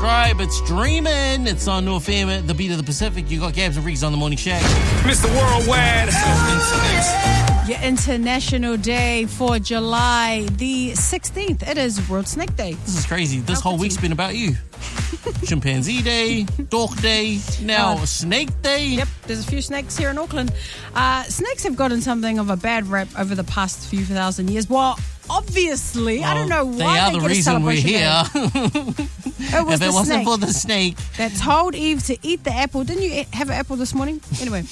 subscribe. It's Dreamin'. It's on New FM, the beat of the Pacific. You got Gabs and Freaks on the Morning Shack. Mr. Worldwide. Your International Day for July the 16th. It is World Snake Day. This is crazy. This whole week's been about you. Chimpanzee Day, Dog Day, now Snake Day. Yep, there's a few snakes here in Auckland. Snakes have gotten something of a bad rap over the past few thousand years. Well, obviously, I don't know why they are the get a reason we're here. It was if it wasn't snake for the snake that told Eve to eat the apple. Didn't you have an apple this morning? Anyway.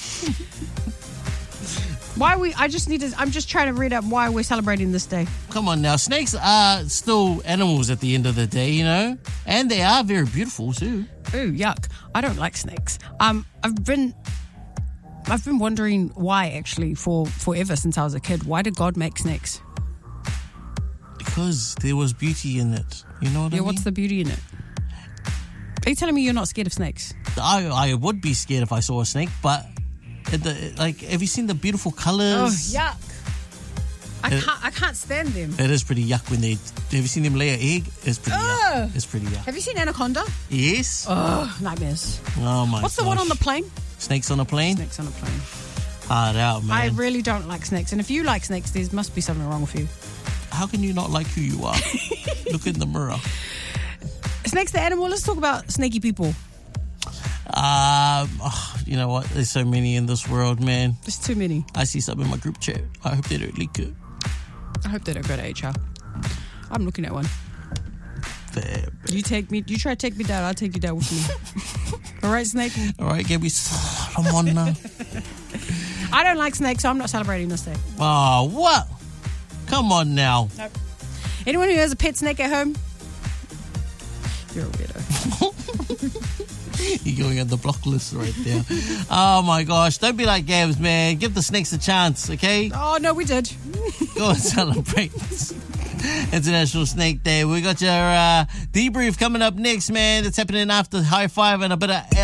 I'm just trying to read up why we're celebrating this day. Come on now, snakes are still animals at the end of the day, you know, and they are very beautiful too. Ooh, yuck! I don't like snakes. I've been wondering why actually for forever since I was a kid. Why did God make snakes? Because there was beauty in it. You know what I mean? Yeah, what's the beauty in it? Are you telling me you're not scared of snakes? I would be scared if I saw a snake, but have you seen the beautiful colours? Oh, yuck! I can't stand them. It is pretty yuck when have you seen them lay an egg? It's pretty yuck. It's pretty yuck. Have you seen Anaconda? Yes. Oh, nightmares. Oh my What's the one on the plane? Snakes on a plane? Snakes on a plane. Hard out, man. I really don't like snakes. And if you like snakes, there must be something wrong with you. How can you not like who you are? Look in the mirror. Snakes the animal. Let's talk about snaky people. You know what? There's so many in this world, man. There's too many. I see some in my group chat. I hope they don't leak it. I hope they don't go to HR. I'm looking at one. You try to take me down, I'll take you down with me. All right, snake? All right, Gabby. I'm on now. I don't like snakes, so I'm not celebrating this day. Oh, what? Come on now. Nope. Anyone who has a pet snake at home? You're a weirdo. You're going on the block list right there. Oh my gosh. Don't be like Gabs, man. Give the snakes a chance, okay? Oh, no, we did. Go and celebrate International Snake Day. We got your debrief coming up next, man. It's happening after High Five and a bit of